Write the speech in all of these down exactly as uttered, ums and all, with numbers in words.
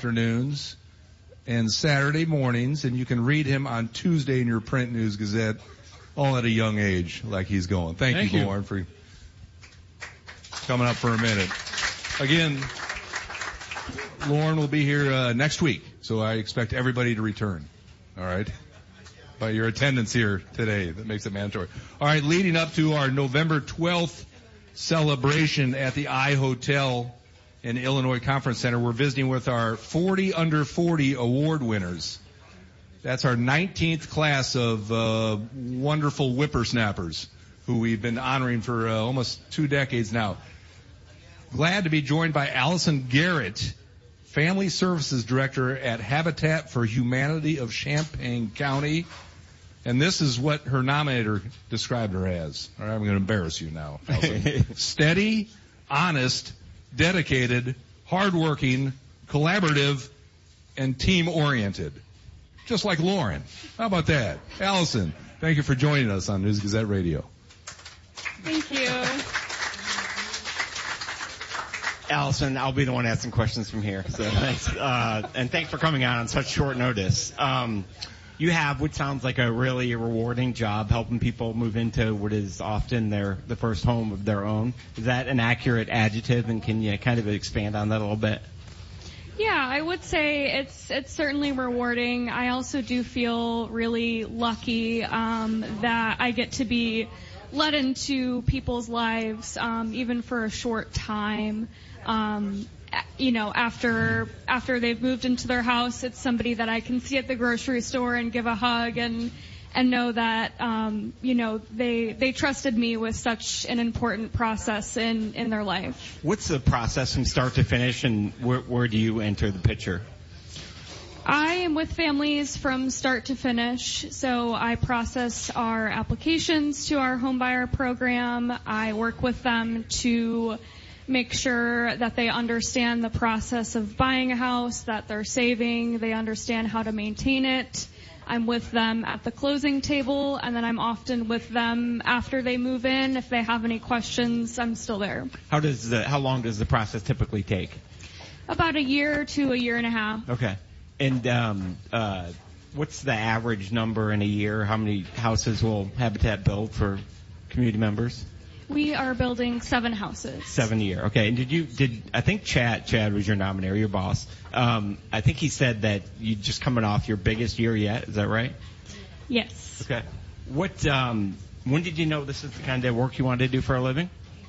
afternoons and Saturday mornings, and you can read him on Tuesday in your print News Gazette, all at a young age, like he's going. Thank, Thank you, you, Lauren, for coming up for a minute. Again, Lauren will be here uh, next week, so I expect everybody to return. All right? By your attendance here today, that makes it mandatory. All right, leading up to our November twelfth celebration at the I Hotel in Illinois Conference Center, we're visiting with our forty under forty award winners. That's our nineteenth class of uh, wonderful whippersnappers who we've been honoring for uh, almost two decades now. Glad to be joined by Allison Garrett, Family Services Director at Habitat for Humanity of Champaign County. And this is what her nominator described her as. All right, I'm going to embarrass you now. Steady, honest, dedicated, hardworking, collaborative, and team-oriented. Just like Lauren. How about that? Allison, thank you for joining us on News Gazette Radio. Thank you. Allison, I'll be the one asking questions from here. So thanks. Uh, and thanks for coming out on such short notice. Um, you have what sounds like a really rewarding job helping people move into what is often their the first home of their own. Is that an accurate adjective, and can you kind of expand on that a little bit? Yeah, I would say it's it's certainly rewarding. I also do feel really lucky um, that I get to be let into people's lives, um, even for a short time. Um, you know, after after they've moved into their house, it's somebody that I can see at the grocery store and give a hug and and know that um, you know they they trusted me with such an important process in in their life. What's the process from start to finish, and where, where do you enter the picture? I am with families from start to finish, so I process our applications to our homebuyer program. I work with them to make sure that they understand the process of buying a house, that they're saving, they understand how to maintain it. I'm with them at the closing table, and then I'm often with them after they move in. If they have any questions, I'm still there. How does the, how long does the process typically take? About a year to a year and a half. Okay. And um, uh, what's the average number in a year? How many houses will Habitat build for community members? We are building seven houses. Seven a year. Okay. And did you, did, I think Chad, Chad was your nominator, your boss. Um, I think he said that you just coming off your biggest year yet. Is that right? Yes. Okay. What, um, when did you know this is the kind of work you wanted to do for a living?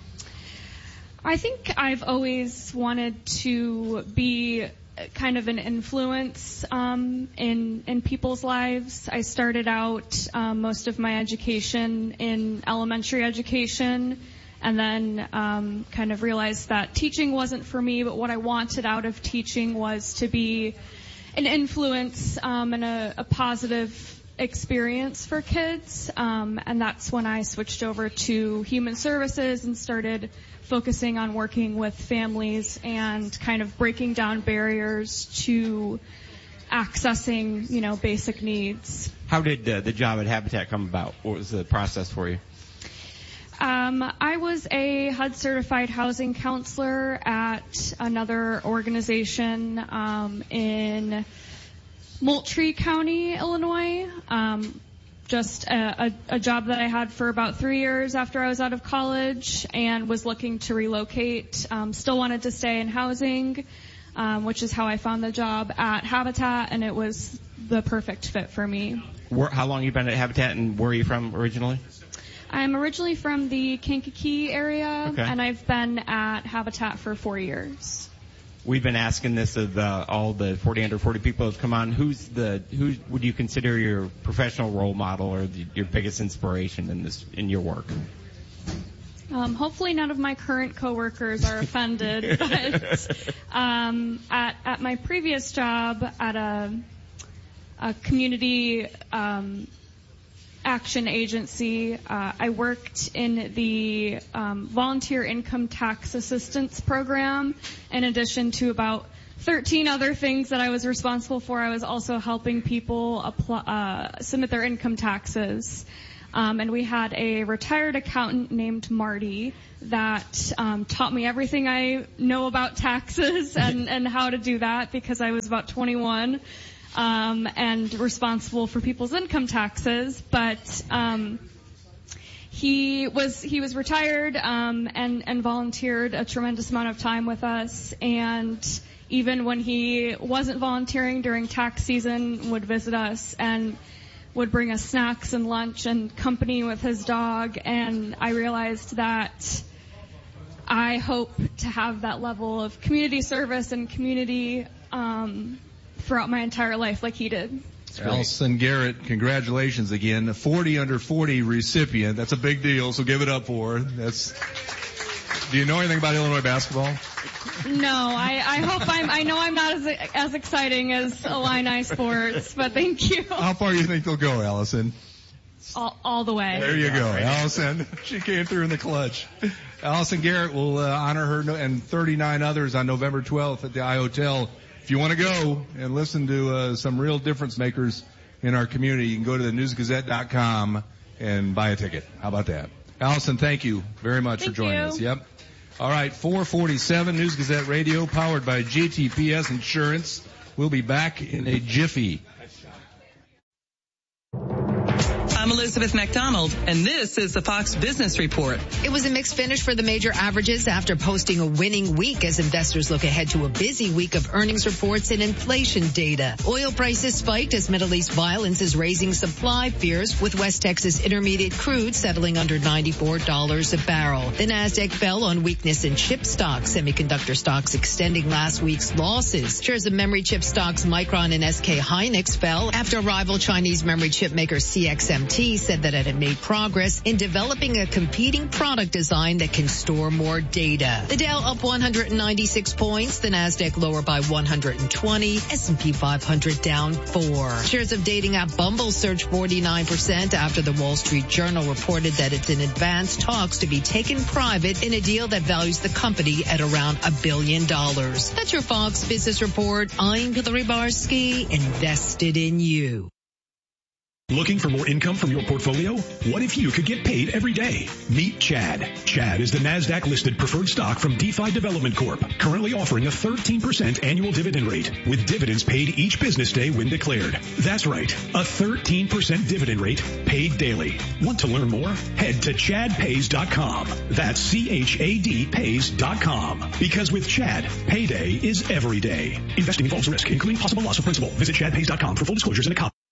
I think I've always wanted to be kind of an influence um, in in people's lives. I started out um, most of my education in elementary education, and then um, kind of realized that teaching wasn't for me, but what I wanted out of teaching was to be an influence um, and a, a positive experience for kids, um, and that's when I switched over to human services and started focusing on working with families and kind of breaking down barriers to accessing, you know, basic needs. How did uh, the job at Habitat come about? What was the process for you? Um, I was a H U D certified housing counselor at another organization um, in Moultrie County, Illinois. Um, just a, a, a job that I had for about three years after I was out of college and was looking to relocate. Um, still wanted to stay in housing, um, which is how I found the job at Habitat, and it was the perfect fit for me. Where, how long have you been at Habitat, and where are you from originally? I'm originally from the Kankakee area, okay. and I've been at Habitat for four years. We've been asking this of uh, all the forty under forty people who've come on. Who's the who would you consider your professional role model or the, your biggest inspiration in this in your work? Um, hopefully, none of my current coworkers are offended. But um, at at my previous job at a a community um, action agency, uh, I worked in the um, volunteer income tax assistance program. In addition to about thirteen other things that I was responsible for, I was also helping people apply, uh, submit their income taxes. Um, and we had a retired accountant named Marty that um, taught me everything I know about taxes and, and how to do that because I was about twenty-one um, and responsible for people's income taxes. But um, he was he was retired um, and and volunteered a tremendous amount of time with us. And even when he wasn't volunteering during tax season, would visit us and would bring us snacks and lunch and company with his dog. And I realized that I hope to have that level of community service and community um, throughout my entire life like he did. Allison Garrett, congratulations again. A forty under forty recipient. That's a big deal, so give it up for her. That's. Do you know anything about Illinois basketball? No, I, I hope I'm, I know I'm not as, as exciting as Illini sports, but thank you. How far do you think they'll go, Allison? All, all the way. There you go, Allison. She came through in the clutch. Allison Garrett will uh, honor her and thirty-nine others on November twelfth at the iHotel. If you want to go and listen to uh, some real difference makers in our community, you can go to the news gazette dot com and buy a ticket. How about that? Allison, thank you very much thank for joining you. us. Yep. All right, four forty-seven News Gazette Radio, powered by G T P S Insurance. We'll be back in a jiffy. I'm Elizabeth McDonald, and this is the Fox Business Report. It was a mixed finish for the major averages after posting a winning week as investors look ahead to a busy week of earnings reports and inflation data. Oil prices spiked as Middle East violence is raising supply fears, with West Texas Intermediate crude settling under ninety-four dollars a barrel. The Nasdaq fell on weakness in chip stocks, semiconductor stocks extending last week's losses. Shares of memory chip stocks Micron and S K Hynix fell after rival Chinese memory chip maker C X M T said that it had made progress in developing a competing product design that can store more data. The Dow up one hundred ninety-six points, the Nasdaq lower by one hundred twenty, S and P five hundred down four. Shares of dating app Bumble surged forty-nine percent after the Wall Street Journal reported that it's in advanced talks to be taken private in a deal that values the company at around a billion dollars. That's your Fox Business Report. I'm Hillary Barsky, invested in you. Looking for more income from your portfolio? What if you could get paid every day? Meet Chad. Chad is the NASDAQ-listed preferred stock from DeFi Development Corp, currently offering a thirteen percent annual dividend rate, with dividends paid each business day when declared. That's right, a thirteen percent dividend rate paid daily. Want to learn more? Head to chad pays dot com. That's C H A D pays dot com. Because with Chad, payday is every day. Investing involves risk, including possible loss of principal. Visit chad pays dot com for full disclosures and a copy.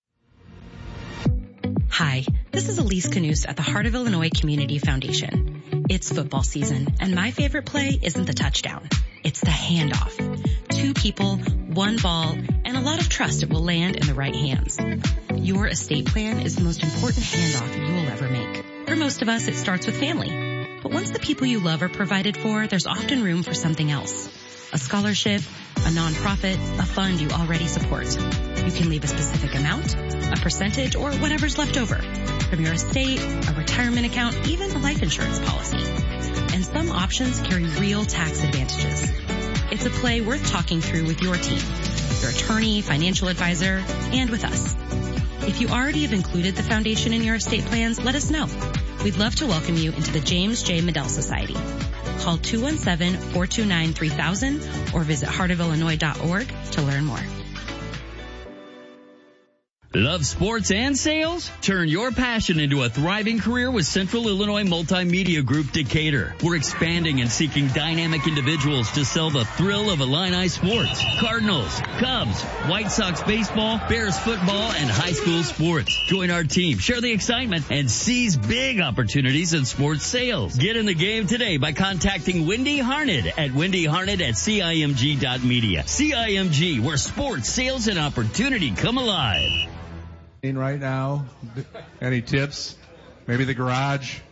Hi, this is Elise Canuse at the Heart of Illinois Community Foundation. It's football season, and my favorite play isn't the touchdown. It's the handoff. Two people, one ball, and a lot of trust it will land in the right hands. Your estate plan is the most important handoff you will ever make. For most of us, it starts with family. But once the people you love are provided for, there's often room for something else. A scholarship, a nonprofit, a fund you already support. You can leave a specific amount, a percentage, or whatever's left over from your estate, a retirement account, even a life insurance policy. And some options carry real tax advantages. It's a play worth talking through with your team, your attorney, financial advisor, and with us. If you already have included the foundation in your estate plans, let us know. We'd love to welcome you into the James J. Medell Society. Call two one seven, four two nine, three thousand or visit heart of illinois dot org to learn more. Love sports and sales? Turn your passion into a thriving career with Central Illinois Multimedia Group Decatur. We're expanding and seeking dynamic individuals to sell the thrill of Illini sports. Cardinals, Cubs, White Sox baseball, Bears football, and high school sports. Join our team, share the excitement, and seize big opportunities in sports sales. Get in the game today by contacting Wendy Harned at wendy harned at C I M G dot media. C I M G, where sports, sales, and opportunity come alive. Right now, any tips? Maybe the garage?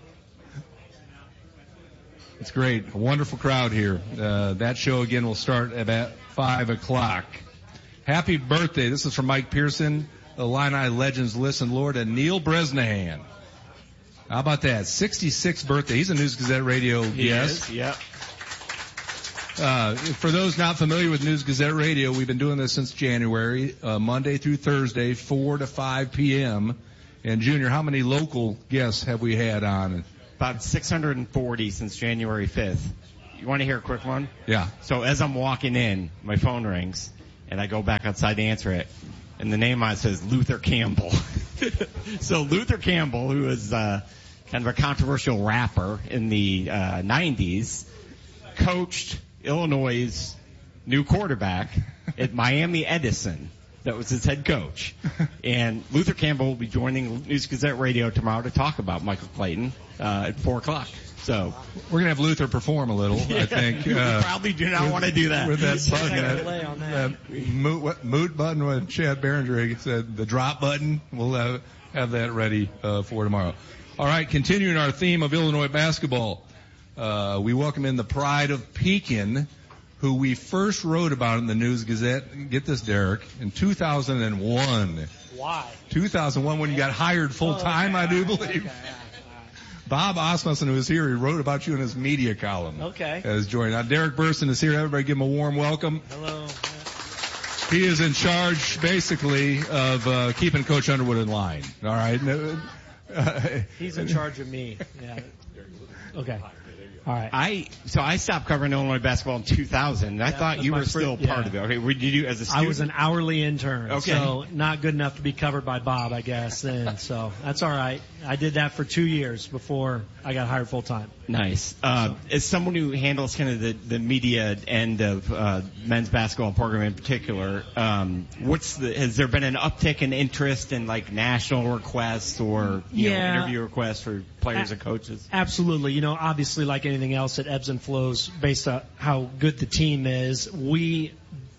It's great. A wonderful crowd here. Uh, that show again will start at about five o'clock. Happy birthday. This is from Mike Pearson, Illini Legends Listen Lord, and Neil Bresnahan. How about that? sixty-sixth birthday. He's a News Gazette Radio guest. Yep. Uh, for those not familiar with News Gazette Radio, we've been doing this since January, uh, Monday through Thursday, four to five p.m. And Junior, how many local guests have we had on? About six hundred forty since January fifth. You want to hear a quick one? Yeah. So as I'm walking in, my phone rings, and I go back outside to answer it, and the name on it says Luther Campbell. So Luther Campbell, who is uh, kind of a controversial rapper in the uh, nineties, coached Illinois' new quarterback at Miami Edison. That was his head coach. And Luther Campbell will be joining News Gazette Radio tomorrow to talk about Michael Clayton uh, at four o'clock. So we're gonna have Luther perform a little. I think you uh, probably do not with, want to do that with that button. that, that, that. that moot, what, moot button. What Chad Berenger said, the drop button. We'll have, have that ready uh, for tomorrow. All right, continuing our theme of Illinois basketball, uh, we welcome in the pride of Pekin, who we first wrote about in the News Gazette. Get this, Derek, in two thousand one. Why? two thousand one, when you got hired full time, oh, okay. I do believe. Okay. Bob Asmussen, who is here, he wrote about you in his media column. Okay. Has joined. Now, Derek Burson is here. Everybody give him a warm welcome. Hello. He is in charge, basically, of uh, keeping Coach Underwood in line. All right. He's in charge of me. Yeah. Okay. All right. I so I stopped covering Illinois basketball in two thousand. I Yeah, thought you were first, still yeah. part of it. Okay, were you as a student? I was an hourly intern, Okay. so not good enough to be covered by Bob, I guess. Then, so that's all right. I did that for two years before I got hired full time. Nice. Uh, as someone who handles kind of the, the media end of uh, men's basketball program in particular, um, what's the, has there been an uptick in interest in like national requests or you Yeah. know, interview requests for players A- and coaches? Absolutely. You know, obviously, like anything else, it ebbs and flows based on how good the team is. We,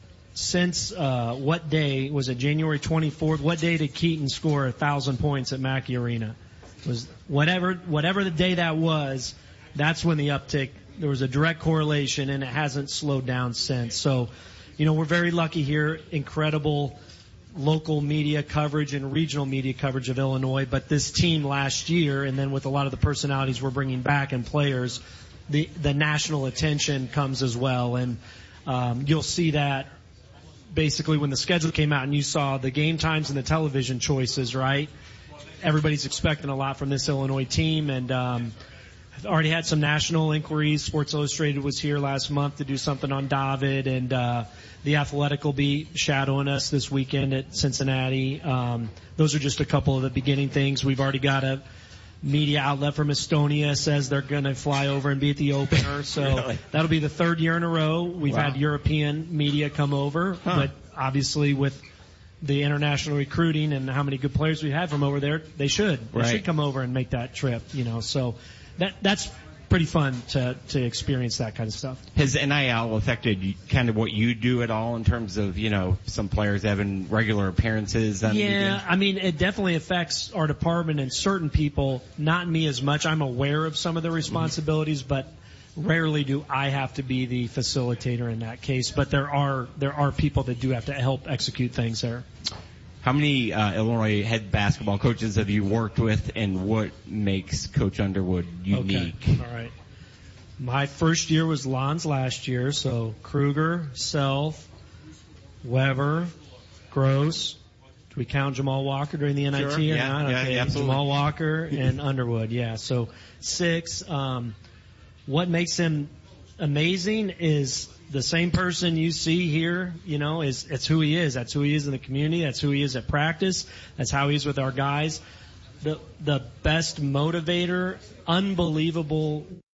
since uh, what day was it? January twenty-fourth. What day did Keaton score a thousand points at Mackey Arena? It was whatever whatever the day that was. That's when the uptick. There was a direct correlation, and it hasn't slowed down since. So, you know, we're very lucky here. Incredible local media coverage and regional media coverage of Illinois. But this team last year, and then with a lot of the personalities we're bringing back and players, the the national attention comes as well. And um, you'll see that basically when the schedule came out and you saw the game times and the television choices, right? Everybody's expecting a lot from this Illinois team, and um, already had some national inquiries. Sports Illustrated was here last month to do something on David, and uh, the Athletic will be shadowing us this weekend at Cincinnati. Um, those are just a couple of the beginning things. We've already got a media outlet from Estonia says they're going to fly over and be at the opener, so Really? that'll be the third year in a row. We've Wow. had European media come over, Huh. but obviously with the international recruiting and how many good players we had from over there, they should. They Right. should come over and make that trip, you know. So that that's pretty fun to to experience that kind of stuff. Has N I L affected you- kind of what you do at all in terms of, you know, some players having regular appearances on Yeah, media? I mean, it definitely affects our department and certain people, not me as much. I'm aware of some of the responsibilities, but rarely do I have to be the facilitator in that case. But there are there are people that do have to help execute things there. How many uh, Illinois head basketball coaches have you worked with, and what makes Coach Underwood unique? Okay. All right. My first year was Lon's last year, so Kruger, Self, Weber, Gross. Do we count Jamal Walker during the N I T Sure. or Yeah, not? yeah, Okay. yeah, absolutely. Jamal Walker and Underwood, yeah. So six. Um, what makes him amazing is the same person you see here, you know, is it's who he is. That's who he is in the community. That's who he is at practice. That's how he is with our guys. The the best motivator, unbelievable